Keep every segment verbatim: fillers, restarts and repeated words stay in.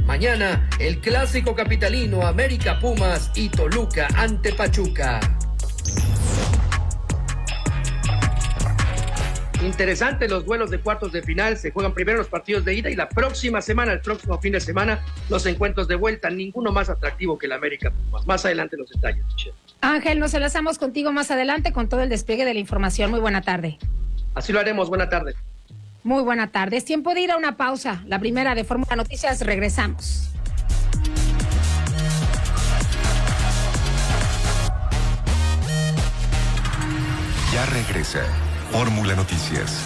Mañana, el clásico capitalino América Pumas y Toluca ante Pachuca. Interesante los duelos de cuartos de final, se juegan primero los partidos de ida y la próxima semana, el próximo fin de semana, los encuentros de vuelta, ninguno más atractivo que el América Pumas. Más adelante los detalles, Michelle. Ángel, nos enlazamos contigo más adelante con todo el despliegue de la información. Muy buena tarde. Así lo haremos, buena tarde. Muy buena tarde, es tiempo de ir a una pausa, la primera de Fórmula Noticias, regresamos. Ya regresa Fórmula Noticias.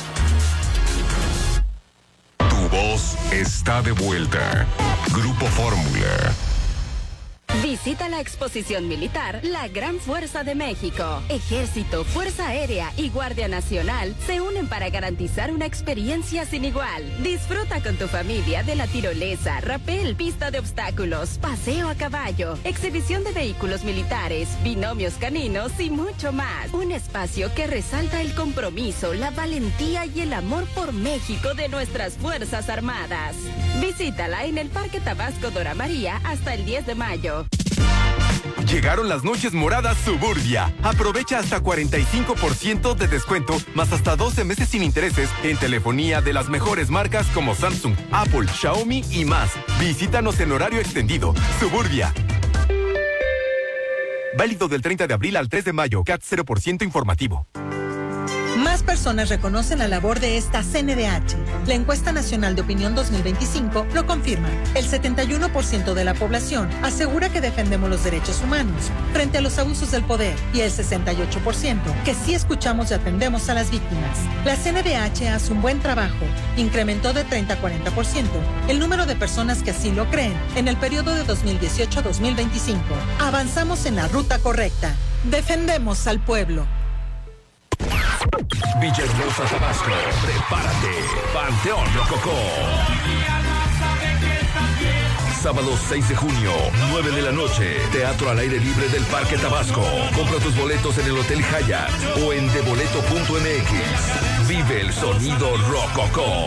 Tu voz está de vuelta. Grupo Fórmula. Visita la exposición militar La Gran Fuerza de México. Ejército, Fuerza Aérea y Guardia Nacional se unen para garantizar una experiencia sin igual. Disfruta con tu familia de la tirolesa, rapel, pista de obstáculos, paseo a caballo, exhibición de vehículos militares, binomios caninos y mucho más. Un espacio que resalta el compromiso, la valentía y el amor por México de nuestras Fuerzas Armadas. Visítala en el Parque Tabasco Dora María hasta el diez de mayo. Llegaron las noches moradas Suburbia. Aprovecha hasta cuarenta y cinco por ciento de descuento, más hasta doce meses sin intereses en telefonía de las mejores marcas como Samsung, Apple, Xiaomi y más. Visítanos en horario extendido. Suburbia. Válido del treinta de abril al tres de mayo. C A T cero por ciento informativo. Más personas reconocen la labor de esta C N D H. La encuesta nacional de opinión dos mil veinticinco lo confirma. El setenta y uno por ciento de la población asegura que defendemos los derechos humanos frente a los abusos del poder y el sesenta y ocho por ciento que sí escuchamos y atendemos a las víctimas. La C N D H hace un buen trabajo. Incrementó de treinta a cuarenta por ciento el número de personas que así lo creen en el periodo de dos mil dieciocho a dos mil veinticinco. Avanzamos en la ruta correcta. Defendemos al pueblo. Villahermosa, Tabasco, prepárate, Panteón Rococó. Sábado seis de junio, nueve de la noche, teatro al aire libre del Parque Tabasco. Compra tus boletos en el Hotel Hyatt o en deboleto punto m x. Vive el sonido Rococó.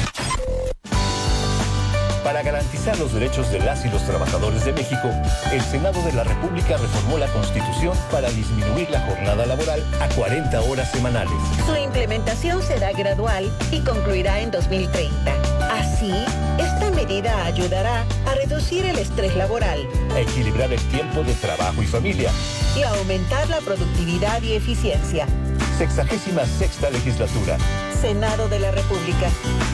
Para garantizar los derechos de las y los trabajadores de México, el Senado de la República reformó la Constitución para disminuir la jornada laboral a cuarenta horas semanales. Su implementación será gradual y concluirá en dos mil treinta. Así, esta medida ayudará a reducir el estrés laboral, a equilibrar el tiempo de trabajo y familia y a aumentar la productividad y eficiencia. Sexagésima sexta legislatura. Senado de la República.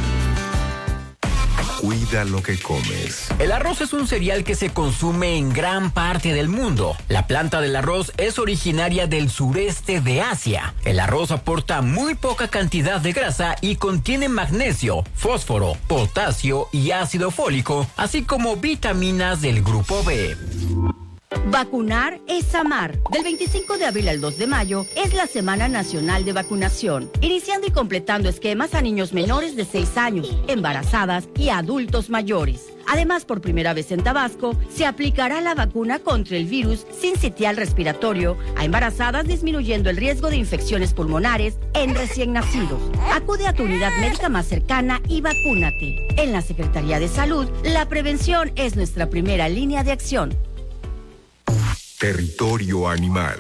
Cuida lo que comes. El arroz es un cereal que se consume en gran parte del mundo. La planta del arroz es originaria del sureste de Asia. El arroz aporta muy poca cantidad de grasa y contiene magnesio, fósforo, potasio y ácido fólico, así como vitaminas del grupo B. Vacunar es amar. Del veinticinco de abril al dos de mayo es la Semana Nacional de Vacunación, iniciando y completando esquemas a niños menores de seis años, embarazadas y adultos mayores. Además, por primera vez en Tabasco, se aplicará la vacuna contra el virus sincitial respiratorio a embarazadas, disminuyendo el riesgo de infecciones pulmonares en recién nacidos. Acude a tu unidad médica más cercana y vacúnate. En la Secretaría de Salud, la prevención es nuestra primera línea de acción. Territorio animal.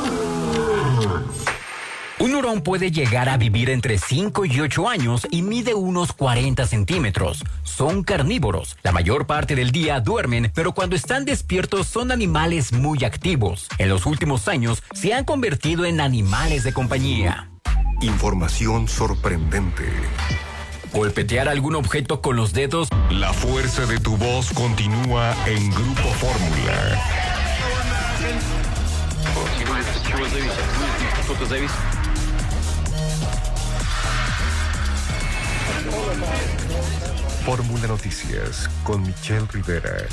Un hurón puede llegar a vivir entre cinco y ocho años y mide unos cuarenta centímetros. Son carnívoros. La mayor parte del día duermen, pero cuando están despiertos son animales muy activos. En los últimos años se han convertido en animales de compañía. Información sorprendente. Golpetear algún objeto con los dedos. La fuerza de tu voz continúa en Grupo Fórmula. Fórmula Noticias con Michelle Rivera.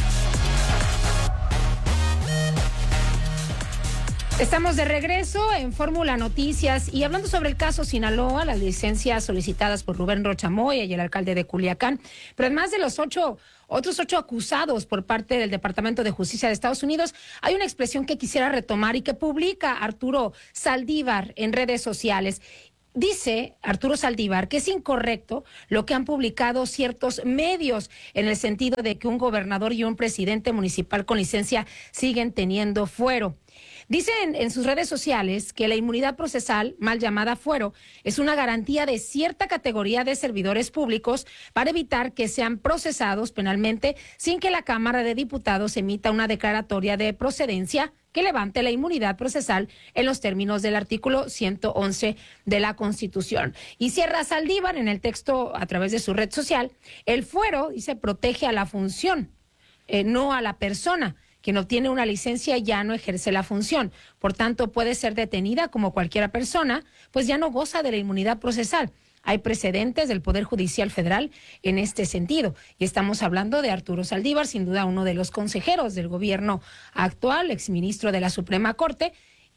Estamos de regreso en Fórmula Noticias y hablando sobre el caso Sinaloa, las licencias solicitadas por Rubén Rocha Moya y el alcalde de Culiacán, pero además de los ocho, otros ocho acusados por parte del Departamento de Justicia de Estados Unidos, hay una expresión que quisiera retomar y que publica Arturo Saldívar en redes sociales. Dice Arturo Saldívar que es incorrecto lo que han publicado ciertos medios en el sentido de que un gobernador y un presidente municipal con licencia siguen teniendo fuero. Dicen en sus redes sociales que la inmunidad procesal, mal llamada fuero, es una garantía de cierta categoría de servidores públicos para evitar que sean procesados penalmente sin que la Cámara de Diputados emita una declaratoria de procedencia que levante la inmunidad procesal en los términos del artículo ciento once de la Constitución. Y cierra Saldívar en el texto a través de su red social, el fuero, dice, protege a la función, eh, no a la persona. Quien obtiene una licencia ya no ejerce la función, por tanto puede ser detenida como cualquier persona, pues ya no goza de la inmunidad procesal. Hay precedentes del Poder Judicial Federal en este sentido. Y estamos hablando de Arturo Saldívar, sin duda uno de los consejeros del gobierno actual, exministro de la Suprema Corte,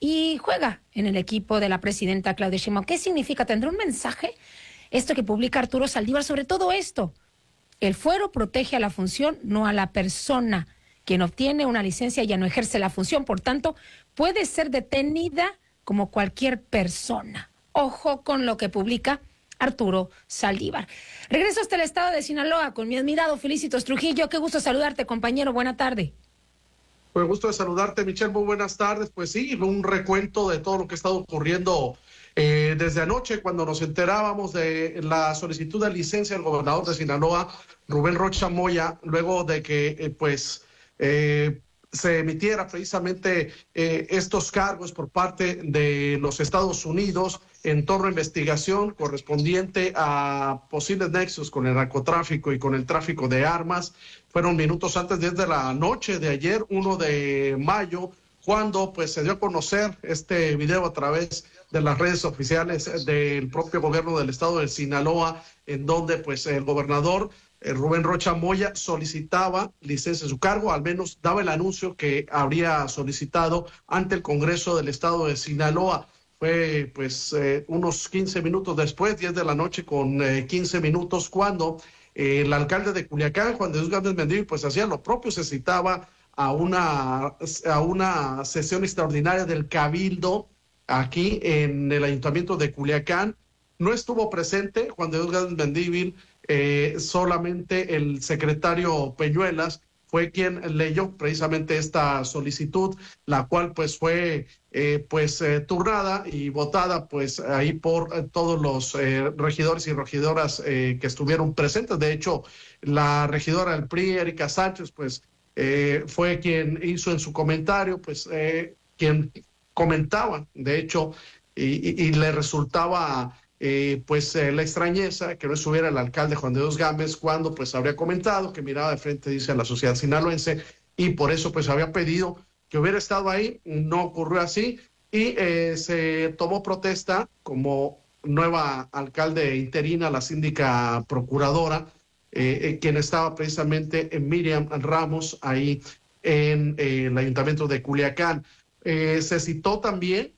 y juega en el equipo de la presidenta Claudia Sheinbaum. ¿Qué significa? ¿Tendrá un mensaje esto que publica Arturo Saldívar sobre todo esto? El fuero protege a la función, no a la persona. Quien obtiene una licencia ya no ejerce la función, por tanto, puede ser detenida como cualquier persona. Ojo con lo que publica Arturo Saldívar. Regreso hasta el estado de Sinaloa con mi admirado Felicitos Trujillo. Qué gusto saludarte, compañero. Buena tarde. Pues gusto de saludarte, Michelle. Muy buenas tardes. Pues sí, un recuento de todo lo que ha estado ocurriendo eh, desde anoche, cuando nos enterábamos de la solicitud de licencia del gobernador de Sinaloa, Rubén Rocha Moya, luego de que, eh, pues, Eh, se emitiera precisamente eh, estos cargos por parte de los Estados Unidos en torno a investigación correspondiente a posibles nexos con el narcotráfico y con el tráfico de armas. Fueron minutos antes, desde la noche de ayer, uno de mayo, cuando pues se dio a conocer este video a través de las redes oficiales del propio gobierno del estado de Sinaloa, en donde pues el gobernador Rubén Rocha Moya solicitaba licencia en su cargo, al menos daba el anuncio que habría solicitado ante el Congreso del estado de Sinaloa. Fue pues eh, unos quince minutos después, diez de la noche con eh, quince minutos, cuando eh, el alcalde de Culiacán, Juan de Dios Gámez Mendívil, pues hacía lo propio, se citaba a una, a una sesión extraordinaria del Cabildo aquí en el ayuntamiento de Culiacán. No estuvo presente Juan de Dios Gámez Mendívil, eh, solamente el secretario Peñuelas fue quien leyó precisamente esta solicitud, la cual pues fue eh, pues eh, turnada y votada pues ahí por eh, todos los eh, regidores y regidoras eh, que estuvieron presentes. De hecho, la regidora del P R I, Erika Sánchez, pues eh, fue quien hizo en su comentario, pues eh, quien comentaba, de hecho, y, y, y le resultaba Eh, pues eh, la extrañeza que no estuviera el alcalde Juan de Dios Gámez, cuando pues habría comentado que miraba de frente, dice, a la sociedad sinaloense, y por eso pues había pedido que hubiera estado ahí. No ocurrió así, y eh, se tomó protesta como nueva alcalde interina, la síndica procuradora, eh, eh, quien estaba precisamente en Miriam Ramos, ahí en eh, el ayuntamiento de Culiacán. Eh, se citó también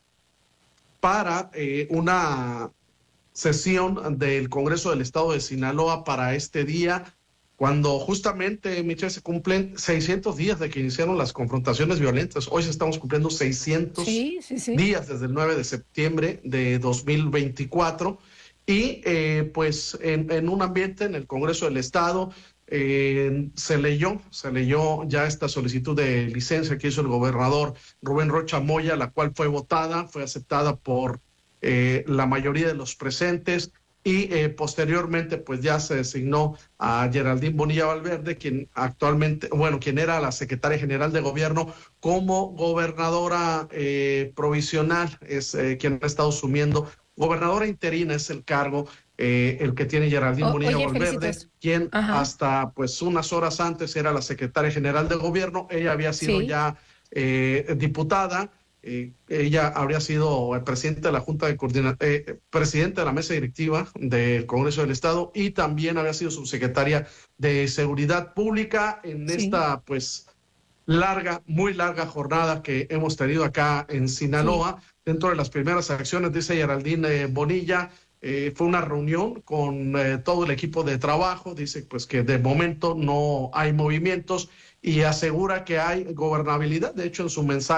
para eh, una sesión del Congreso del Estado de Sinaloa para este día, cuando justamente, Michelle, se cumplen seiscientos días de que iniciaron las confrontaciones violentas. Hoy estamos cumpliendo seiscientos sí, sí, sí. días desde el nueve de septiembre de dos mil veinticuatro, y eh, pues en, en un ambiente en el Congreso del Estado eh, se leyó, se leyó ya esta solicitud de licencia que hizo el gobernador Rubén Rocha Moya, la cual fue votada, fue aceptada por Eh, la mayoría de los presentes, y eh, posteriormente pues ya se designó a Geraldine Bonilla Valverde, quien actualmente, bueno, quien era la secretaria general de gobierno, como gobernadora eh, provisional, es eh, quien ha estado asumiendo. Gobernadora interina es el cargo, eh, el que tiene Geraldine oh, Bonilla oye, Valverde, felicitas. quien Ajá. hasta pues unas horas antes era la secretaria general de gobierno. Ella había sido sí. ya eh, diputada. Eh, ella habría sido el presidente de la Junta de Coordinación, eh, presidente de la mesa directiva del Congreso del Estado, y también había sido subsecretaria de Seguridad Pública en sí. esta pues larga, muy larga jornada que hemos tenido acá en Sinaloa. Sí. Dentro de las primeras acciones, dice Geraldine Bonilla, eh, fue una reunión con eh, todo el equipo de trabajo. Dice pues que de momento no hay movimientos y asegura que hay gobernabilidad. De hecho, en su mensaje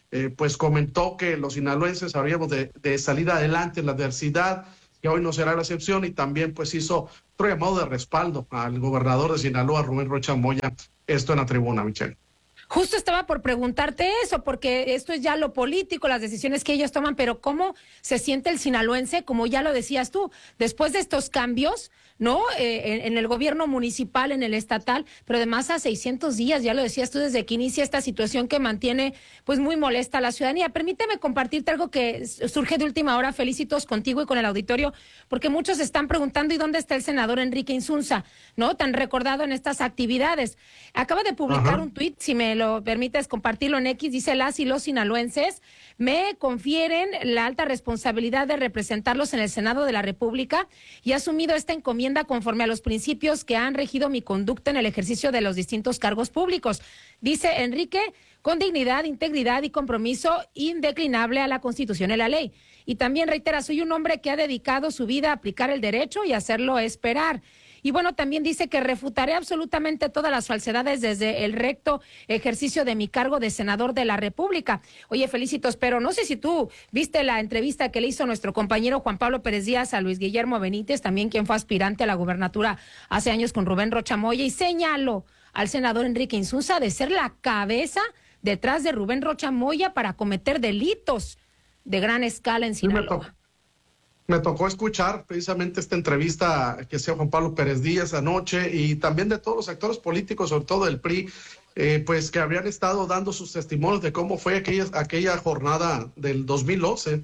eh, pues comentó que los sinaloenses habríamos de, de salir adelante en la adversidad, que hoy no será la excepción, y también pues hizo otro llamado de respaldo al gobernador de Sinaloa, Rubén Rocha Moya, esto en la tribuna, Michelle. Justo estaba por preguntarte eso, porque esto es ya lo político, las decisiones que ellos toman, pero ¿cómo se siente el sinaloense, como ya lo decías tú, después de estos cambios, ¿no? Eh, en, en el gobierno municipal, en el estatal, pero además a seiscientos días, ya lo decías tú, desde que inicia esta situación que mantiene pues muy molesta a la ciudadanía. Permíteme compartirte algo que surge de última hora, Felicitos, contigo y con el auditorio, porque muchos están preguntando ¿y dónde está el senador Enrique Insunza, ¿no? Tan recordado en estas actividades. Acaba de publicar Ajá. un tuit, si me lo permites compartirlo en X, dice: las y los sinaloenses me confieren la alta responsabilidad de representarlos en el Senado de la República y he asumido esta encomienda conforme a los principios que han regido mi conducta en el ejercicio de los distintos cargos públicos. Dice Enrique, con dignidad, integridad y compromiso indeclinable a la Constitución y la ley. Y también reitera, soy un hombre que ha dedicado su vida a aplicar el derecho y hacerlo esperar. Y bueno, también dice que refutaré absolutamente todas las falsedades desde el recto ejercicio de mi cargo de senador de la República. Oye, Felicitos, pero no sé si tú viste la entrevista que le hizo nuestro compañero Juan Pablo Pérez Díaz a Luis Guillermo Benítez, también quien fue aspirante a la gubernatura hace años con Rubén Rocha Moya, y señaló al senador Enrique Insunza de ser la cabeza detrás de Rubén Rocha Moya para cometer delitos de gran escala en Sinaloa. Me tocó escuchar precisamente esta entrevista que hacía Juan Pablo Pérez Díaz anoche, y también de todos los actores políticos, sobre todo del P R I, eh, pues que habían estado dando sus testimonios de cómo fue aquella, aquella jornada del dos mil once,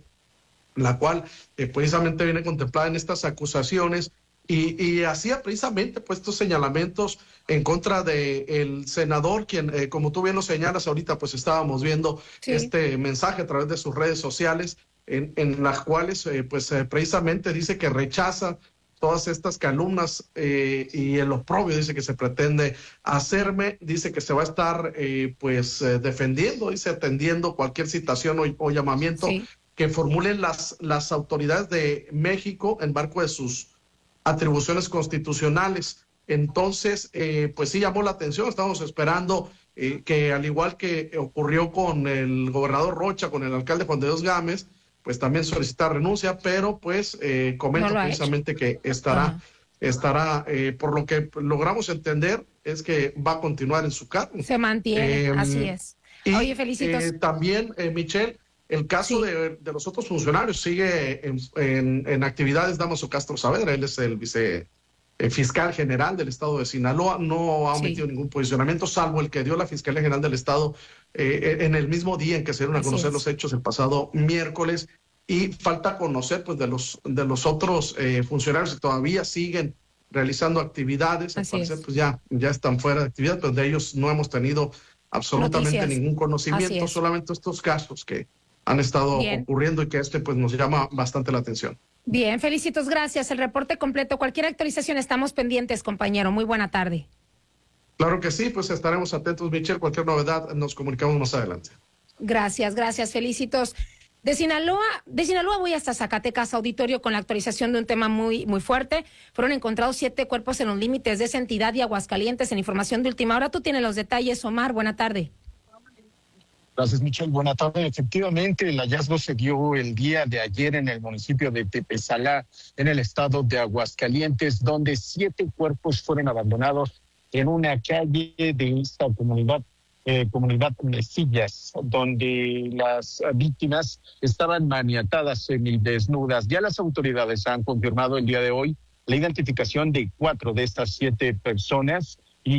la cual eh, precisamente viene contemplada en estas acusaciones, y, y hacía precisamente pues estos señalamientos en contra de el senador, quien, eh, como tú bien lo señalas ahorita, pues estábamos viendo sí. este mensaje a través de sus redes sociales, En, en las cuales eh, pues eh, precisamente dice que rechaza todas estas calumnias eh, y el oprobio, dice que se pretende hacerme, dice que se va a estar eh, pues eh, defendiendo, dice atendiendo cualquier citación o, o llamamiento sí. que formulen las, las autoridades de México en marco de sus atribuciones constitucionales. Entonces eh, pues sí llamó la atención, estamos esperando eh, que al igual que ocurrió con el gobernador Rocha, con el alcalde Juan de Dios Gámez, pues también solicitar renuncia, pero pues eh, comento no precisamente que estará, Ajá. estará eh, por lo que logramos entender, es que va a continuar en su cargo. Se mantiene, eh, así es. Y, Oye, felicitos. Eh, también, eh, Michelle, el caso sí. de, de los otros funcionarios sigue en, en, en actividades. Damaso Castro Saavedra, él es el vice eh, fiscal general del estado de Sinaloa, no ha omitido sí. ningún posicionamiento, salvo el que dio la Fiscalía General del Estado eh, en el mismo día en que se dieron a Así conocer es. los hechos el pasado miércoles, y falta conocer pues de los, de los otros eh, funcionarios que todavía siguen realizando actividades. Al parecer pues ya, ya están fuera de actividad, pero de ellos no hemos tenido absolutamente Noticias. ningún conocimiento, solamente estos casos que han estado Bien. ocurriendo y que este pues nos llama bastante la atención. Bien, Felicitos, gracias. El reporte completo. Cualquier actualización estamos pendientes, compañero. Muy buena tarde. Claro que sí, pues estaremos atentos, Michelle. Cualquier novedad nos comunicamos más adelante. Gracias, gracias, Felicitos. De Sinaloa, de Sinaloa voy hasta Zacatecas, auditorio, con la actualización de un tema muy, muy fuerte. Fueron encontrados siete cuerpos en los límites de esa entidad y Aguascalientes en información de última hora. Tú tienes los detalles, Omar. Buena tarde. Gracias, Michelle. Buena tarde. Efectivamente, el hallazgo se dio el día de ayer en el municipio de Tepesalá, en el estado de Aguascalientes, donde siete cuerpos fueron abandonados en una calle de esta comunidad. Eh, comunidad Mesillas, donde las víctimas estaban maniatadas semidesnudas. Ya las autoridades han confirmado el día de hoy la identificación de cuatro de estas siete personas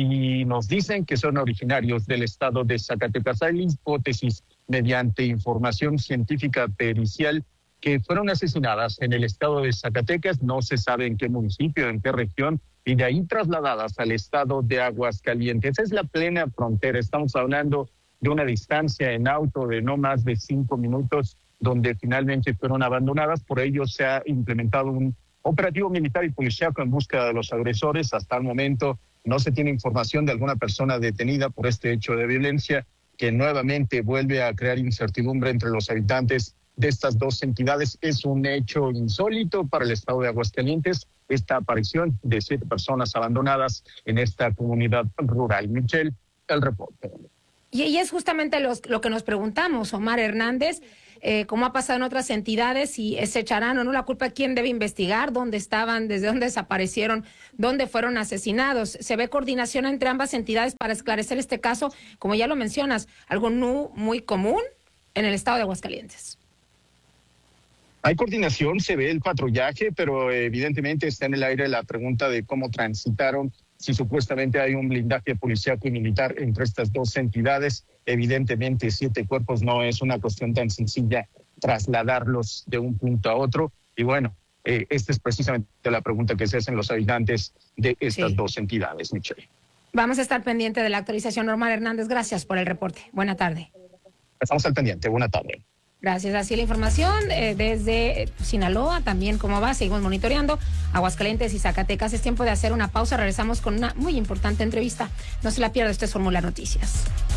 y nos dicen que son originarios del estado de Zacatecas. Hay la hipótesis mediante información científica pericial que fueron asesinadas en el estado de Zacatecas, no se sabe en qué municipio, en qué región, y de ahí trasladadas al estado de Aguascalientes. Es la plena frontera, estamos hablando de una distancia en auto de no más de cinco minutos, donde finalmente fueron abandonadas. Por ello se ha implementado un operativo militar y policíaco en búsqueda de los agresores. Hasta el momento no se tiene información de alguna persona detenida por este hecho de violencia, que nuevamente vuelve a crear incertidumbre entre los habitantes de estas dos entidades. Es un hecho insólito para el estado de Aguascalientes, esta aparición de siete personas abandonadas en esta comunidad rural. Michelle, el reporte. Y, y es justamente los, lo que nos preguntamos, Omar Hernández, eh, cómo ha pasado en otras entidades, y se echarán o no la culpa, quién debe investigar, dónde estaban, desde dónde desaparecieron, dónde fueron asesinados. Se ve coordinación entre ambas entidades para esclarecer este caso, como ya lo mencionas, algo no muy común en el estado de Aguascalientes. Hay coordinación, se ve el patrullaje, pero evidentemente está en el aire la pregunta de cómo transitaron, si supuestamente hay un blindaje policíaco y militar entre estas dos entidades. Evidentemente, siete cuerpos no es una cuestión tan sencilla trasladarlos de un punto a otro. Y bueno, eh, esta es precisamente la pregunta que se hacen los habitantes de estas sí. dos entidades, Michelle. Vamos a estar pendiente de la actualización. Omar Hernández, gracias por el reporte. Buena tarde. Estamos al pendiente. Buena tarde. Gracias. Así la información eh, desde Sinaloa, también cómo va, seguimos monitoreando Aguascalientes y Zacatecas. Es tiempo de hacer una pausa, regresamos con una muy importante entrevista. No se la pierda, esto es Fórmula Noticias.